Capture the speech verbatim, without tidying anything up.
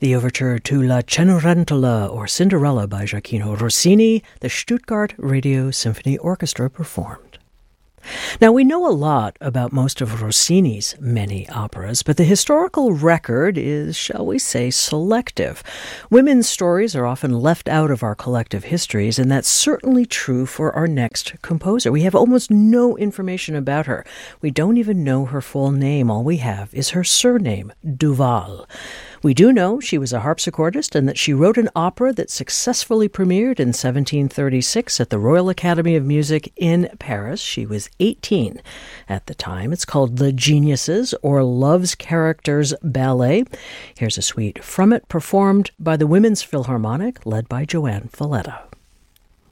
The overture to La Cenerentola, or Cinderella, by Gioacchino Rossini, the Stuttgart Radio Symphony Orchestra performed. Now, we know a lot about most of Rossini's many operas, but the historical record is, shall we say, selective. Women's stories are often left out of our collective histories, and that's certainly true for our next composer. We have almost no information about her. We don't even know her full name. All we have is her surname, Duval. We do know she was a harpsichordist and that she wrote an opera that successfully premiered in seventeen thirty-six at the Royal Academy of Music in Paris. She was eighteen at the time. It's called The Geniuses, or Love's Characters Ballet. Here's a suite from it, performed by the Women's Philharmonic, led by Joanne Falletta.